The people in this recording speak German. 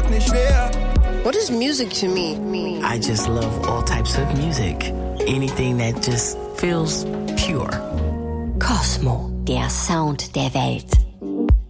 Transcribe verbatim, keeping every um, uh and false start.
Tag nicht schwer. What is music to me? I just love all types of music. Anything that just feels pure. Cosmo, der Sound der Welt.